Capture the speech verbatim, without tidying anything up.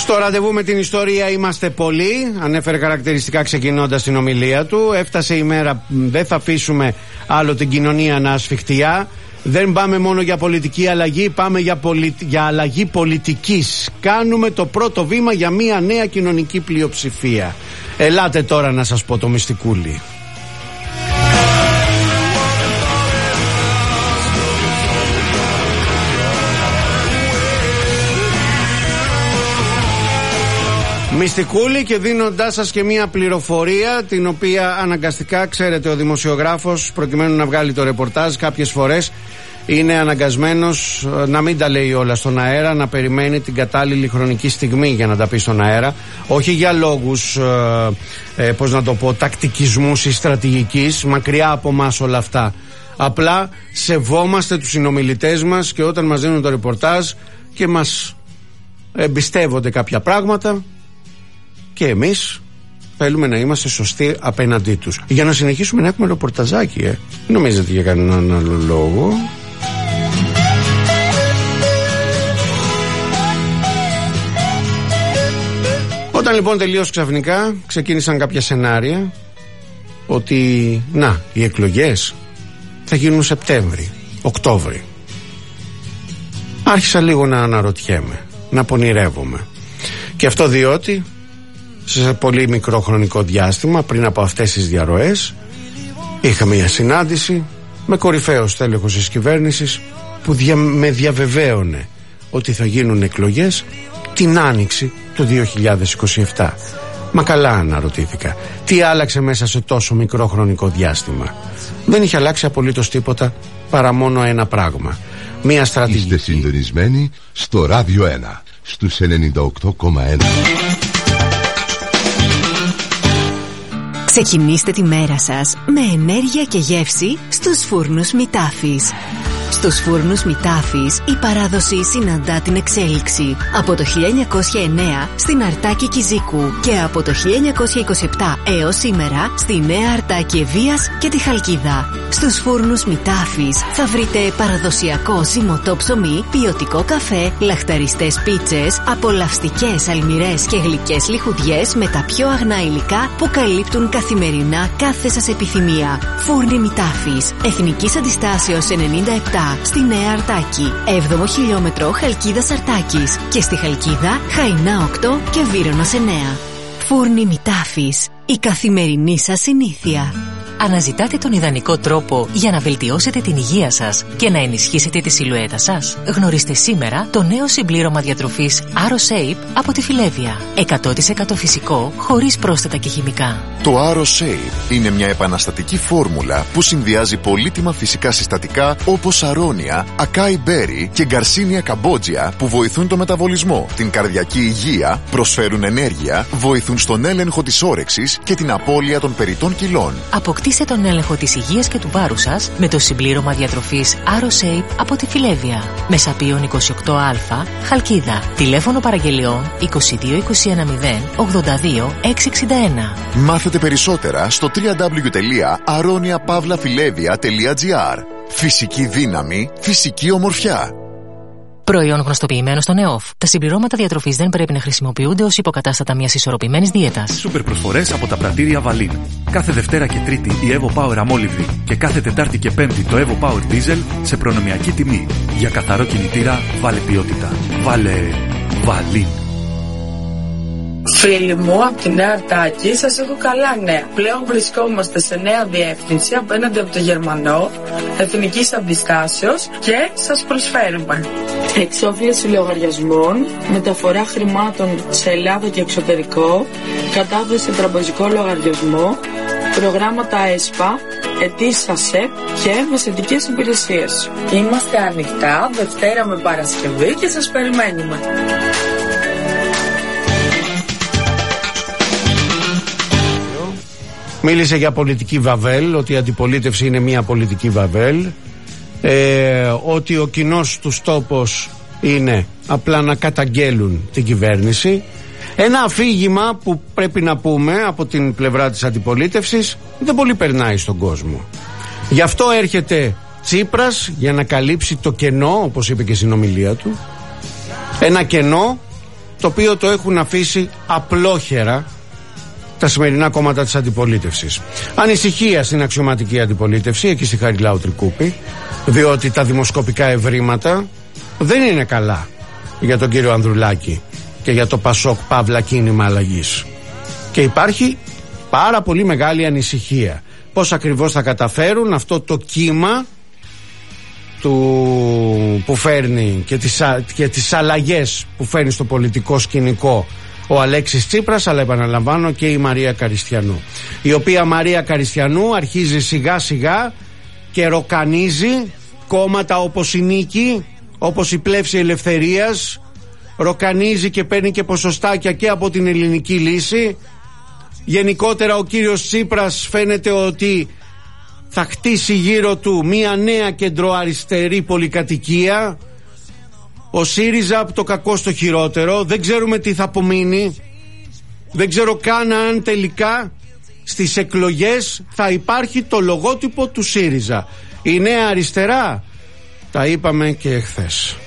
Στο ραντεβού με την ιστορία είμαστε πολλοί. Ανέφερε χαρακτηριστικά ξεκινώντας την ομιλία του. Έφτασε η μέρα, δεν θα αφήσουμε άλλο την κοινωνία να ασφιχτιά. Δεν πάμε μόνο για πολιτική αλλαγή, πάμε για, πολι... για αλλαγή πολιτικής. Κάνουμε το πρώτο βήμα για μια νέα κοινωνική πλειοψηφία. Ελάτε τώρα να σας πω το μυστικούλι. Μυστικούλη, και δίνοντάς σας και μια πληροφορία την οποία αναγκαστικά, ξέρετε, ο δημοσιογράφος προκειμένου να βγάλει το ρεπορτάζ κάποιες φορές είναι αναγκασμένος να μην τα λέει όλα στον αέρα, να περιμένει την κατάλληλη χρονική στιγμή για να τα πει στον αέρα, όχι για λόγους ε, ε, πώς να το πω, τακτικισμούς ή στρατηγικής, μακριά από μας όλα αυτά. Απλά σεβόμαστε τους συνομιλητές μας και όταν μας δίνουν το ρεπορτάζ και μας εμπιστεύονται κάποια πράγματα, και εμείς θέλουμε να είμαστε σωστοί απέναντί τους, για να συνεχίσουμε να έχουμε ρεπορταζάκι, ε. Νομίζετε για κανέναν άλλο λόγο. Όταν λοιπόν τελείως ξαφνικά ξεκίνησαν κάποια σενάρια ότι να, οι εκλογές θα γίνουν Σεπτέμβρη, Οκτώβρη, άρχισα λίγο να αναρωτιέμαι, να πονηρεύομαι. Και αυτό διότι σε πολύ μικρό χρονικό διάστημα πριν από αυτές τις διαρροές είχα μια συνάντηση με κορυφαίο στέλεχος της κυβέρνησης που δια, με διαβεβαίωνε ότι θα γίνουν εκλογές την άνοιξη του δύο χιλιάδες είκοσι επτά. Μα καλά, αναρωτήθηκα, τι άλλαξε μέσα σε τόσο μικρό χρονικό διάστημα? Δεν είχε αλλάξει απολύτως τίποτα παρά μόνο ένα πράγμα, μια στρατηγική. Είστε συντονισμένοι στο Ράδιο ένα στους ενενήντα οκτώ κόμμα ένα. Ξεκινήστε τη μέρα σας με ενέργεια και γεύση στους φούρνους Μητάφης. Στους φούρνους Μητάφης η παράδοση συναντά την εξέλιξη. Από το χίλια εννιακόσια εννέα στην Αρτάκη Κιζίκου και από το χίλια εννιακόσια είκοσι επτά έως σήμερα στη Νέα Αρτάκη Ευβοίας και τη Χαλκίδα. Στους φούρνους Μητάφης θα βρείτε παραδοσιακό ζυμωτό ψωμί, ποιοτικό καφέ, λαχταριστές πίτσες, απολαυστικές αλμυρές και γλυκές λιχουδιές με τα πιο αγνά υλικά που καλύπτουν καθημερινά κάθε σας επιθυμία. Φούρνοι Μητάφης, Εθνικής Αντιστάσεως ενενήντα επτά στη Νέα Αρτάκη, έβδομο χιλιόμετρο Χαλκίδας Αρτάκης και στη Χαλκίδα Χαϊνά οκτώ και Βύρωνας εννέα. Φούρνοι Μητάφης, η καθημερινή σας συνήθεια. Αναζητάτε τον ιδανικό τρόπο για να βελτιώσετε την υγεία σας και να ενισχύσετε τη σιλουέτα σας? Γνωρίστε σήμερα το νέο συμπλήρωμα διατροφής AroShape από τη Φιλέβια. εκατό τοις εκατό φυσικό, χωρίς πρόσθετα και χημικά. Το AroShape είναι μια επαναστατική φόρμουλα που συνδυάζει πολύτιμα φυσικά συστατικά όπως αρώνια, ακάι μπέρι και γκαρσίνια καμπότζια που βοηθούν το μεταβολισμό, την καρδιακή υγεία, προσφέρουν ενέργεια, βοηθούν στον έλεγχο της όρεξης και την απώλεια των περιττών κιλών. Αποκτήστε τον έλεγχο της υγείας και του βάρους σας με το συμπλήρωμα διατροφής AroShape από τη Φιλέβια. Μεσαπίων είκοσι οκτώ α, Χαλκίδα. Τηλέφωνο παραγγελιών είκοσι δύο είκοσι ένα μηδέν ογδόντα δύο εξακόσια εξήντα ένα. Μάθετε περισσότερα στο double-u double-u double-u τελεία aronia pavla filevia τελεία gr. Φυσική δύναμη, φυσική ομορφιά. Προϊόν γνωστοποιημένο στον ΕΟΦ. Τα συμπληρώματα διατροφής δεν πρέπει να χρησιμοποιούνται ως υποκατάστατα μιας ισορροπημένης δίαιτας. Σούπερ προσφορές από τα πρατήρια Βαλίν. Κάθε Δευτέρα και Τρίτη η Evo Power αμόλυβδη και κάθε Τετάρτη και Πέμπτη το Evo Power Diesel σε προνομιακή τιμή. Για καθαρό κινητήρα, βάλε ποιότητα. Βάλε Βαλίν. Φίλοι μου από τη Νέα Αρτάκη, σας έχω καλά νέα. Πλέον βρισκόμαστε σε νέα διεύθυνση απέναντι από το Γερμανό, Εθνικής Αντιστάσεως, και σας προσφέρουμε εξόφληση λογαριασμών, μεταφορά χρημάτων σε Ελλάδα και εξωτερικό, κατάθεση σε τραπεζικό λογαριασμό, προγράμματα ΕΣΠΑ, αιτήσεις ΑΣΕΠ και μεσαιτικές υπηρεσίες. Είμαστε ανοιχτά Δευτέρα με Παρασκευή και σας περιμένουμε. Μίλησε για πολιτική βαβέλ, ότι η αντιπολίτευση είναι μια πολιτική βαβέλ, ε, ότι ο κοινός τους τόπος είναι απλά να καταγγέλουν την κυβέρνηση. Ένα αφήγημα που πρέπει να πούμε από την πλευρά της αντιπολίτευσης δεν πολύ περνάει στον κόσμο. Γι' αυτό έρχεται Τσίπρας για να καλύψει το κενό, όπως είπε και στην ομιλία του, ένα κενό το οποίο το έχουν αφήσει απλόχερα τα σημερινά κόμματα της αντιπολίτευσης. Ανησυχία στην αξιωματική αντιπολίτευση, εκεί στη Χαριλάου Τρικούπη, διότι τα δημοσκοπικά ευρήματα δεν είναι καλά για τον κύριο Ανδρουλάκη και για το Πασόκ Παύλα Κίνημα Αλλαγής. Και υπάρχει πάρα πολύ μεγάλη ανησυχία. Πώς ακριβώς θα καταφέρουν αυτό το κύμα του, που φέρνει και τις, και τις αλλαγές που φέρνει στο πολιτικό σκηνικό ο Αλέξης Τσίπρας, αλλά επαναλαμβάνω και η Μαρία Καριστιανού, η οποία Μαρία Καριστιανού αρχίζει σιγά σιγά και ροκανίζει κόμματα όπως η Νίκη, όπως η Πλεύση Ελευθερίας, ροκανίζει και παίρνει και ποσοστάκια και από την Ελληνική Λύση. Γενικότερα ο κύριος Τσίπρας φαίνεται ότι θα χτίσει γύρω του μια νέα κεντροαριστερή πολυκατοικία. Ο ΣΥΡΙΖΑ από το κακό στο χειρότερο, δεν ξέρουμε τι θα απομείνει. Δεν ξέρω καν αν τελικά στις εκλογές θα υπάρχει το λογότυπο του ΣΥΡΙΖΑ. Η νέα αριστερά, τα είπαμε και εχθές.